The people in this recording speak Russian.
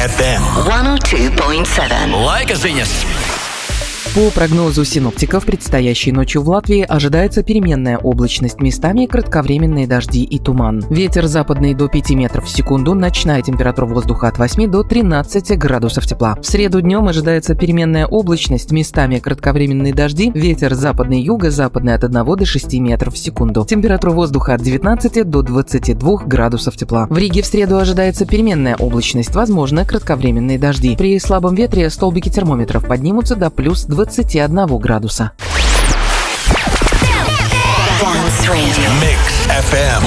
FM 102.7. Лайк-Зинес. По прогнозу синоптиков, предстоящей ночью в Латвии ожидается переменная облачность, местами кратковременные дожди и туман. Ветер западный до 5 метров в секунду, ночная температура воздуха от 8 до 13 градусов тепла. В среду днем ожидается переменная облачность, местами кратковременные дожди, ветер западный юго-западный от 1 до 6 метров в секунду. Температура воздуха от 19 до 22 градусов тепла. В Риге в среду ожидается переменная облачность, возможно кратковременные дожди. При слабом ветре столбики термометров поднимутся до плюс 21 градуса. Mix FM.